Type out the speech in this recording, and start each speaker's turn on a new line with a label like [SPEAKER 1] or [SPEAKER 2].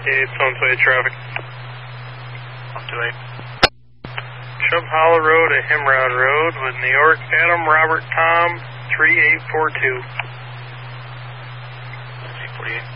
[SPEAKER 1] It's on-site traffic.
[SPEAKER 2] 128.
[SPEAKER 1] Chubb Hollow Road at Himrod Road with New York, Adam Robert Tom 3842.
[SPEAKER 2] 48.